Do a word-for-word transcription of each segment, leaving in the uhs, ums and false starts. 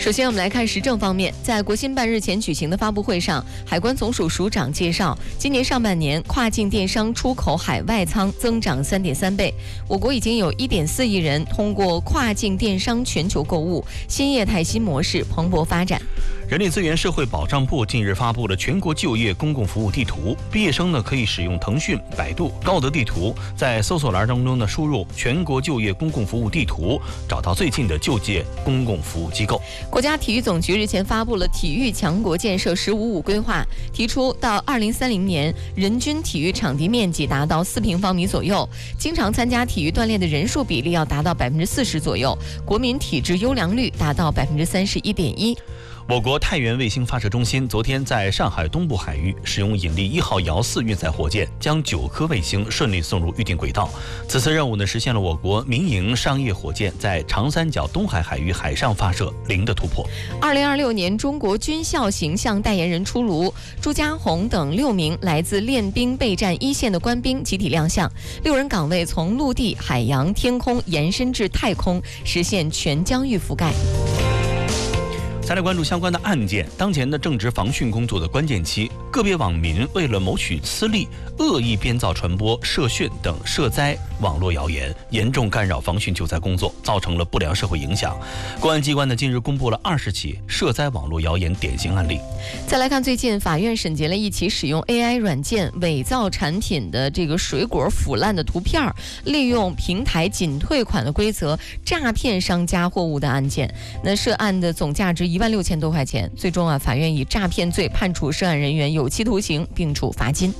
首先，我们来看时政方面，在国新办日前举行的发布会上，海关总署署长介绍，今年上半年跨境电商出口海外仓增长 三点三倍，我国已经有 一点四亿人通过跨境电商全球购物，新业态新模式蓬勃发展。 人力资源社会保障部近日发布了全国就业公共服务地图，毕业生呢可以使用腾讯、百度、高德地图，在搜索栏当中呢输入全国就业公共服务地图，找到最近的就业公共服务机构。 国家体育总局日前发布了体育强国建设“十五五”规划，提出到二零三零年，人均体育场地面积达到四平方米左右，经常参加体育锻炼的人数比例要达到百分之四十左右，国民体质优良率达到百分之三十一点一。 我国太原卫星发射中心昨天在上海东部海域使用引力一号遥四运载火箭，将九颗卫星顺利送入预定轨道。此次任务呢，实现了我国民营商业火箭在长三角东海海域海上发射零的突破。 二零二六年中国军校形象代言人出炉，朱家红等六名来自练兵备战一线的官兵集体亮相，六人岗位从陆地、海洋、天空延伸至太空，实现全疆域覆盖。 再来关注相关的案件。当前的正值防汛工作的关键期，个别网民为了谋取私利，恶意编造传播涉汛等涉灾网络谣言，严重干扰防汛救灾工作，造成了不良社会影响。公安机关呢近日公布了二十起涉灾网络谣言典型案例。 再来看最近法院审结了一起使用 A I 软件伪造产品的这个水果腐烂的图片，利用平台仅退款的规则诈骗商家货物的案件。那涉案的总价值一万六千多块钱，最终啊，法院以诈骗罪判处涉案人员有期徒刑，并处罚金。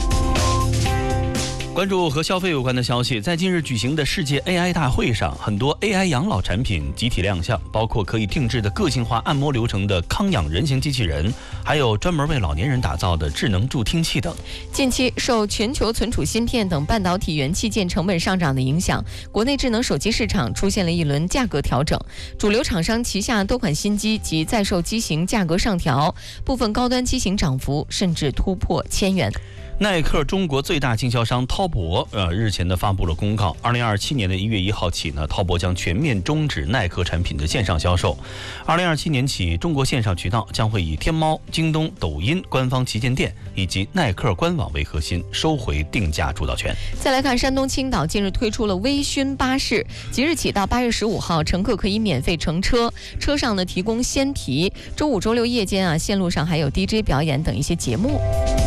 关注和消费有关的消息，在近日举行的世界 A I 大会上，很多 A I 养老产品集体亮相，包括可以定制的个性化按摩流程的康养人形机器人，还有专门为老年人打造的智能助听器等。 近期受全球存储芯片等半导体元器件成本上涨的影响，国内智能手机市场出现了一轮价格调整，主流厂商旗下多款新机及在售机型价格上调，部分高端机型涨幅甚至突破千元。 耐克中国最大经销商滔博，呃，日前呢发布了公告，二零二七年的一月一号起呢，滔博将全面终止耐克产品的线上销售。二零二七年起，中国线上渠道将会以天猫、京东、抖音官方旗舰店以及耐克官网为核心，收回定价主导权。 再来看山东青岛近日推出了微醺巴士，即日起到八月十五号，乘客可以免费乘车，车上呢提供鲜啤，周五、周六夜间啊，线路上还有 D J 表演等一些节目。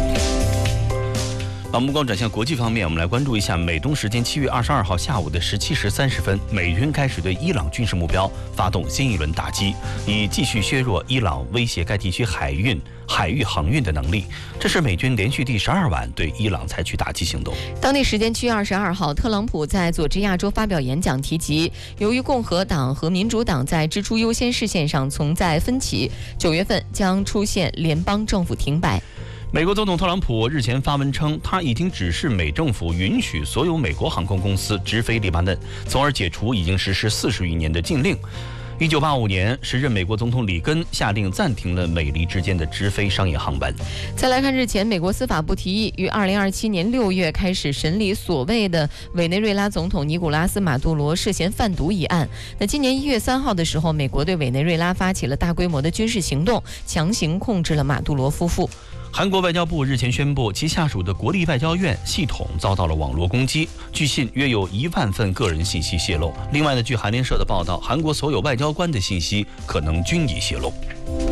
把目光转向国际方面，我们来关注一下美东时间七月二十二号下午的十七时三十分，美军开始对伊朗军事目标发动新一轮打击，以继续削弱伊朗威胁该地区海运、海域航运的能力。这是美军连续第十二晚对伊朗采取打击行动。 当地时间七月二十二号，特朗普在佐治亚州发表演讲，提及由于共和党和民主党在支出优先事项上存在分歧，九月份将出现联邦政府停摆。 美国总统特朗普日前发文称，他已经指示美政府允许所有美国航空公司直飞黎巴嫩，从而解除已经实施四十余年的禁令。一九八五年，时任美国总统里根下令暂停了美黎之间的直飞商业航班。 再来看日前，美国司法部提议于二零二七年六月开始审理所谓的委内瑞拉总统尼古拉斯马杜罗涉嫌贩毒一案。那今年一月三号的时候，美国对委内瑞拉发起了大规模的军事行动，强行控制了马杜罗夫妇。 韩国外交部日前宣布，其下属的国立外交院系统遭到了网络攻击，据信约有一万份个人信息泄露。另外呢，据韩联社的报道，韩国所有外交官的信息可能均已泄露。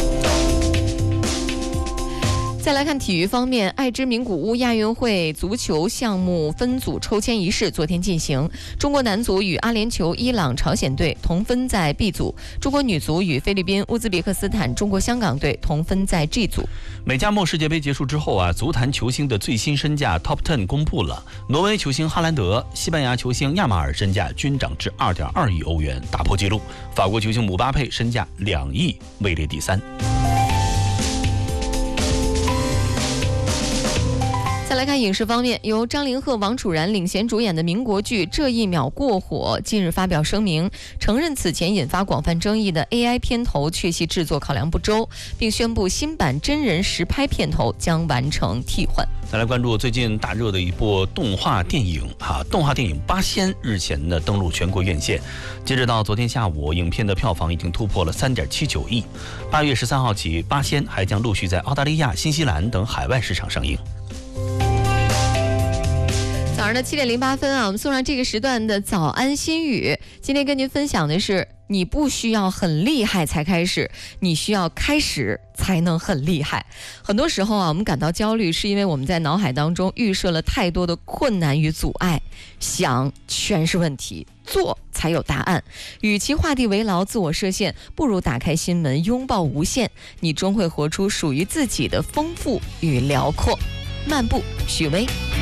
再来看体育方面，爱知名古屋亚运会足球项目分组抽签仪式昨天进行，中国男足与阿联酋、伊朗、朝鲜队同分在 B 组，中国女足与菲律宾、乌兹别克斯坦、中国香港队同分在 G 组。 美加墨世界杯结束之后啊，足坛球星的最新身价 Top 十 公布了，挪威球星哈兰德、西班牙球星亚马尔身价均涨至 二点二亿欧元，打破纪录。法国球星姆巴佩身价两亿，位列第三。 再来来看影视方面，由张凌赫、王楚然领衔主演的民国剧《这一秒过火》近日发表声明，承认此前引发广泛争议的 A I 片头确系制作考量不周，并宣布新版真人实拍片头将完成替换。 再来关注最近大热的一部动画电影哈，动画电影《八仙》日前呢登陆全国院线，截止到昨天下午，影片的票房已经突破了三点七九亿。八月十三号起，《八仙》还将陆续在澳大利亚、新西兰等海外市场上映。 早上的七点零八分啊，我们送上这个时段的早安心语。今天跟您分享的是，你不需要很厉害才开始，你需要开始才能很厉害。很多时候啊，我们感到焦虑，是因为我们在脑海当中预设了太多的困难与阻碍，想全是问题，做才有答案。与其画地为牢、自我设限，不如打开心门，拥抱无限，你终会活出属于自己的丰富与辽阔。漫步，许巍。